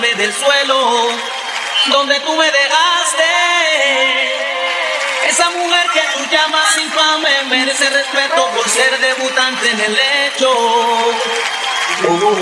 levantarme del suelo donde tú me dejaste. Esa mujer que tú llamas infame merece respeto por ser debutante en el hecho.